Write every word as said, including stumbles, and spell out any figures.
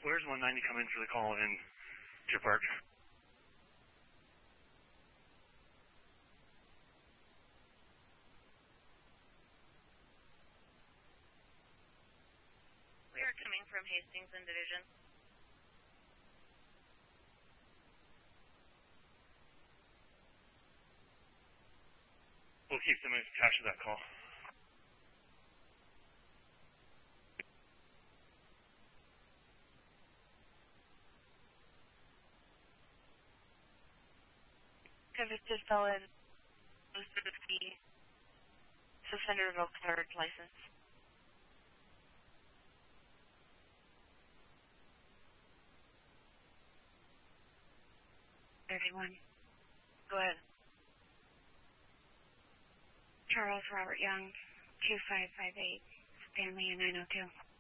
Where's one ninety come in for the call in Deer Park? We are coming from Hastings and Division. We'll keep them attached to that call. Convicted felon, Lucy, suspended revoked third license. thirty-one. Go ahead. Charles Robert Young, two five five eight, Stanley and nine oh two.